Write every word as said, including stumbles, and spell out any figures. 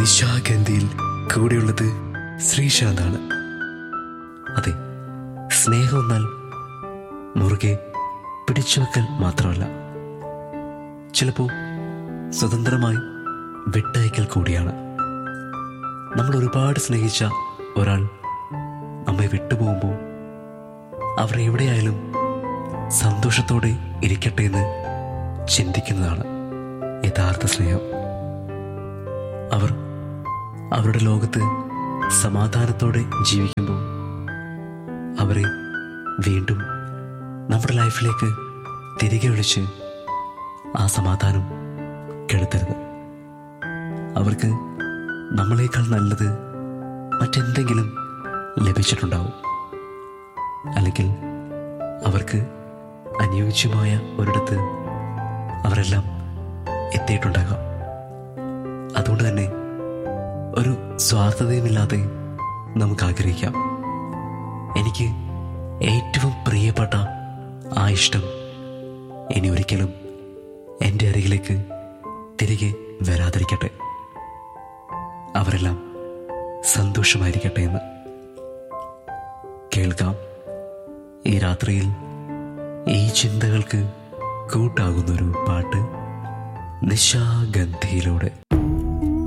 നിശാഗന്ധിയിൽ കൂടെയുള്ളത് ശ്രീശാന്താണ്. അതെ, സ്നേഹം എന്നാൽ മുറുകെ പിടിച്ചുവെക്കൽ മാത്രമല്ല, ചിലപ്പോൾ സ്വതന്ത്രമായി വിട്ടയക്കൽ കൂടിയാണ്. നമ്മൾ ഒരുപാട് സ്നേഹിച്ച ഒരാൾ നമ്മെ വിട്ടുപോകുമ്പോൾ അവർ എവിടെയായാലും സന്തോഷത്തോടെ ഇരിക്കട്ടെ എന്ന് ചിന്തിക്കുന്നതാണ് യഥാർത്ഥ സ്നേഹം. അവർ അവരുടെ ലോകത്ത് സമാധാനത്തോടെ ജീവിക്കുമ്പോൾ അവരെ വീണ്ടും നമ്മുടെ ലൈഫിലേക്ക് തിരികെ വിളിച്ച് ആ സമാധാനം കെടുത്തരുത്. അവർക്ക് നമ്മളെക്കാൾ നല്ലത് മറ്റെന്തെങ്കിലും ലഭിച്ചിട്ടുണ്ടാവും, അല്ലെങ്കിൽ അവർക്ക് അനുയോജ്യമായ ഒരിടത്ത് അവരെല്ലാം എത്തിയിട്ടുണ്ടാകാം. അതുകൊണ്ട് തന്നെ ഒരു സ്വാർത്ഥതയുമില്ലാതെ നമുക്ക് ആഗ്രഹിക്കാം, എനിക്ക് ഏറ്റവും പ്രിയപ്പെട്ട ആ ഇഷ്ടം ഇനി ഒരിക്കലും എൻ്റെ അരികിലേക്ക് തിരികെ വരാതിരിക്കട്ടെ, അവരെല്ലാം സന്തോഷമായിരിക്കട്ടെ എന്ന്. കേൾക്കാം ഈ രാത്രിയിൽ ഈ ചിന്തകൾക്ക് കൂട്ടാകുന്നൊരു പാട്ട് നിശാഗന്ധിയിലൂടെ.